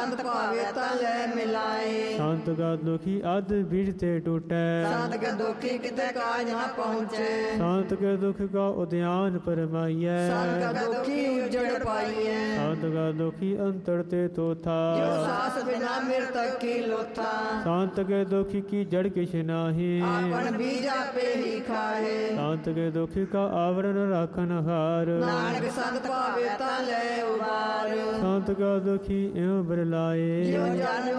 ਸੰਤ ਭਾਵੇ ਤਾਂ ਲੈ ਮਿਲਾਏ। ਸੰਤ ਕਾ ਦੁਖੀ ਅਧ ਬੀੜ ਤੇ ਟੂਟੈ। ਸੰਤ ਕੇ ਦੁਖੀ ਕਿਤੇ ਕਾਜ ਨਾ ਪਹੁੰਚੇ। ਸੰਤ ਕੇ ਦੁਖ ਕਾ ਉਦਿਆਨ ਪਰਮਾਈਐ। ਸੰਤ ਕਾ ਦੁਖੀ ਉਜੜ ਪਾਈਐ। ਸੰਤ ਕਾ ਦੁਖੀ ਅੰਤਰ ਤੇ ਤੋਥਾ। ਜੋ ਸਾਸ ਬਿਨਾ ਮਿਰਤਕ ਕੀ ਲੋਥਾ। ਸੰਤ ਕੇ ਦੁਖੀ ਕੀ ਜੜ ਕਿਛ ਨਾਹੀ। ਆਪਨ ਬੀਜ ਆਪੇ ਹੀ ਖਾਏ। ਸੰਤ ਕੇ ਦੁਖੀ ਕਾ ਆਵਰਨ ਰਾਖਨ ਹਾਰ। ਨਾਨਕ ਸੰਤ ਭਾਵੇ ਤਾਂ ਲੈ ਉਬਾਰ। ਸੰਤ ਕਾ ਦੁਖੀ ਇਉ ਬਰਲਾਏ। ਜਿਉ ਜਨ